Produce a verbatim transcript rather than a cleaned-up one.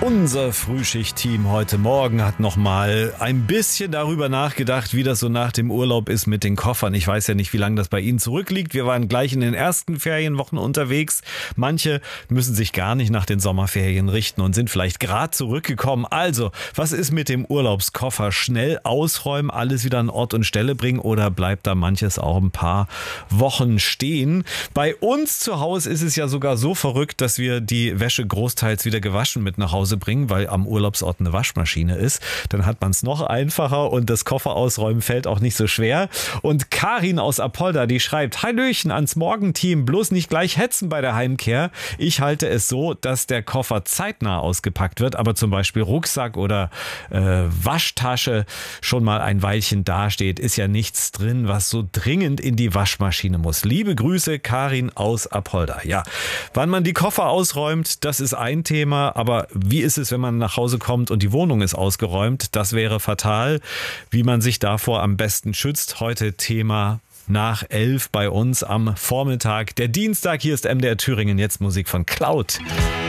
Unser Frühschicht-Team heute Morgen hat nochmal ein bisschen darüber nachgedacht, wie das so nach dem Urlaub ist mit den Koffern. Ich weiß ja nicht, wie lange das bei Ihnen zurückliegt. Wir waren gleich in den ersten Ferienwochen unterwegs. Manche müssen sich gar nicht nach den Sommerferien richten und sind vielleicht gerade zurückgekommen. Also, was ist mit dem Urlaubskoffer? Schnell ausräumen, alles wieder an Ort und Stelle bringen oder bleibt da manches auch ein paar Wochen stehen? Bei uns zu Hause ist es ja sogar so verrückt, dass wir die Wäsche großteils wieder gewaschen mit nach Hause bringen, weil am Urlaubsort eine Waschmaschine ist. Dann hat man es noch einfacher und das Koffer ausräumen fällt auch nicht so schwer. Und Karin aus Apolda, die schreibt: Hallöchen ans Morgenteam, bloß nicht gleich hetzen bei der Heimkehr. Ich halte es so, dass der Koffer zeitnah ausgepackt wird, aber zum Beispiel Rucksack oder äh, Waschtasche schon mal ein Weilchen dasteht, ist ja nichts drin, was so dringend in die Waschmaschine muss. Liebe Grüße, Karin aus Apolda. Ja, wann man die Koffer ausräumt, das ist ein Thema, aber wie ist es, wenn man nach Hause kommt und die Wohnung ist ausgeräumt? Das wäre fatal. Wie man sich davor am besten schützt. Heute Thema nach elf bei uns am Vormittag. Der Dienstag, hier ist M D R Thüringen, jetzt Musik von Cloud.